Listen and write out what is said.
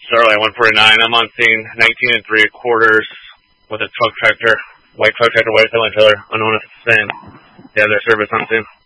Charlie 149. I'm on scene 19 and 3/4 with a truck tractor, white truck tractor, white semi trailer, unknown if it's the same. Yeah, their service on scene.